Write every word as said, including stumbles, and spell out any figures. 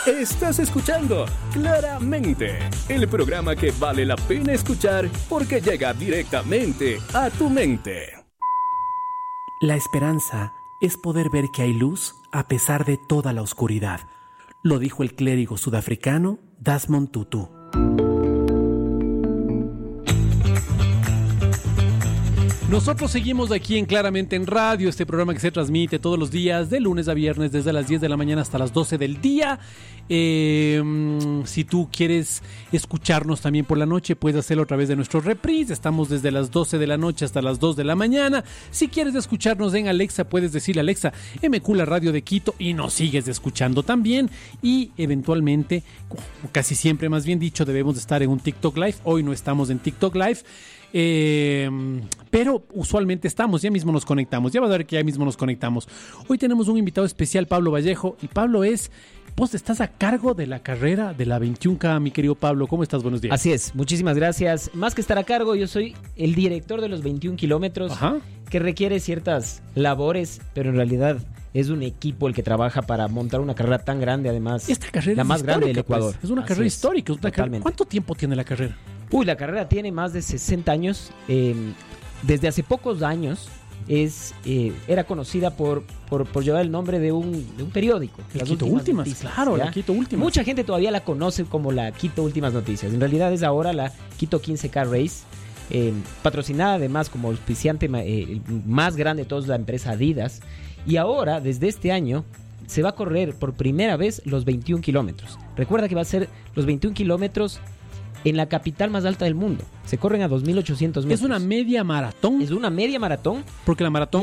Estás escuchando Claramente, el programa que vale la pena escuchar porque llega directamente a tu mente. La esperanza es poder ver que hay luz a pesar de toda la oscuridad. Lo dijo el clérigo sudafricano Desmond Tutu. Nosotros seguimos aquí en Claramente en Radio, este programa que se transmite todos los días, de lunes a viernes, desde las diez de la mañana hasta las doce del día. Eh, si tú quieres escucharnos también por la noche, puedes hacerlo a través de nuestro reprise. Estamos desde las doce de la noche hasta las dos de la mañana. Si quieres escucharnos en Alexa, puedes decirle Alexa, M Q la radio de Quito, y nos sigues escuchando también. Y eventualmente, casi siempre más bien dicho, debemos de estar en un TikTok Live. Hoy no estamos en TikTok Live. Eh, pero usualmente estamos, ya mismo nos conectamos, ya vas a ver que ya mismo nos conectamos. Hoy tenemos un invitado especial, Pablo Vallejo, y Pablo es, vos estás a cargo de la carrera de la veintiuno K, mi querido Pablo. ¿Cómo estás? Buenos días. Así es, muchísimas gracias. Más que estar a cargo, yo soy el director de los veintiún kilómetros. Ajá. Que requiere ciertas labores, pero en realidad es un equipo el que trabaja para montar una carrera tan grande, además. Esta carrera la es más grande del Ecuador. Pues. Es una Así carrera es. histórica. Es una carrera. ¿Cuánto tiempo tiene la carrera? Uy, la carrera tiene más de sesenta años. Eh, desde hace pocos años es eh, era conocida por, por, por llevar el nombre de un, de un periódico. El Quito Últimas, noticias, claro, ¿ya? La Quito Últimas. Mucha gente todavía la conoce como la Quito Últimas Noticias. En realidad es ahora la Quito quince K Race, eh, patrocinada además como auspiciante eh, más grande de todos, la empresa Adidas. Y ahora, desde este año, se va a correr por primera vez los veintiún kilómetros. Recuerda que va a ser los veintiún kilómetros en la capital más alta del mundo. Se corren a dos mil ochocientos metros. ¿Es una media maratón? Es una media maratón. Porque la maratón